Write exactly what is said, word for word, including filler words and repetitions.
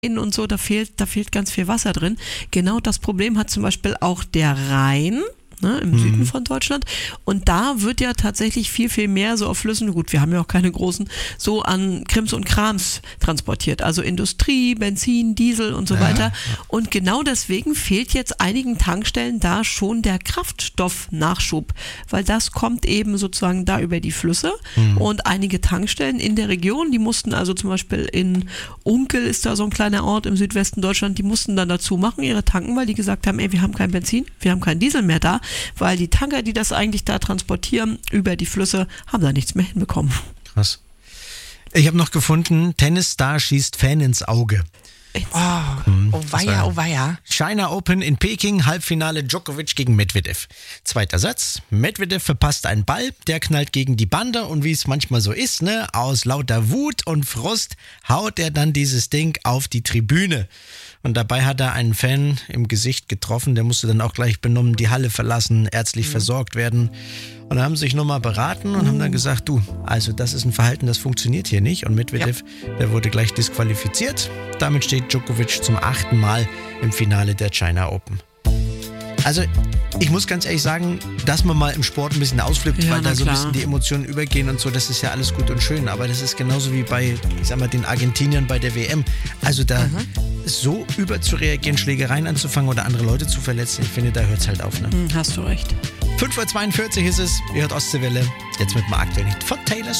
und so, da fehlt, da fehlt ganz viel Wasser drin. Genau das Problem hat zum Beispiel auch der Rhein, ne, im mhm. Süden von Deutschland. Und da wird ja tatsächlich viel, viel mehr so auf Flüssen, gut, wir haben ja auch keine großen, so an Krims und Krams transportiert. Also Industrie, Benzin, Diesel und so ja. weiter. Und genau deswegen fehlt jetzt einigen Tankstellen da schon der Kraftstoffnachschub, weil das kommt eben sozusagen da über die Flüsse. Mhm. Und einige Tankstellen in der Region, die mussten also zum Beispiel in Unkel, ist da so ein kleiner Ort im Südwesten Deutschland, die mussten dann dazu machen, ihre tanken, weil die gesagt haben, ey, wir haben kein Benzin, wir haben keinen Diesel mehr da, weil die Tanker, die das eigentlich da transportieren über die Flüsse, haben da nichts mehr hinbekommen. Krass. Ich habe noch gefunden, Tennisstar schießt Fan ins Auge. Oh, hm, oh weia, oh weia. China Open in Peking, Halbfinale Djokovic gegen Medvedev. Zweiter Satz, Medvedev verpasst einen Ball, der knallt gegen die Bande und wie es manchmal so ist, ne, aus lauter Wut und Frust haut er dann dieses Ding auf die Tribüne. Und dabei hat er einen Fan im Gesicht getroffen, der musste dann auch gleich benommen die Halle verlassen, ärztlich mhm. versorgt werden. Und dann haben sie sich nochmal beraten und mhm. haben dann gesagt, du, also das ist ein Verhalten, das funktioniert hier nicht. Und Medvedev, ja. der wurde gleich disqualifiziert. Damit steht Djokovic zum achten Mal im Finale der China Open. Also ich muss ganz ehrlich sagen, dass man mal im Sport ein bisschen ausflippt, ja, weil da so ein bisschen die Emotionen übergehen und so, das ist ja alles gut und schön, aber das ist genauso wie bei, ich sag mal, den Argentiniern bei der W M. Also da mhm. so überzureagieren, Schlägereien anzufangen oder andere Leute zu verletzen, ich finde, da hört es halt auf. Ne? Hast du recht. fünf Uhr zweiundvierzig ist es, ihr hört Ostseewelle, jetzt mit dem aktuellen Hit von Taylor Swift.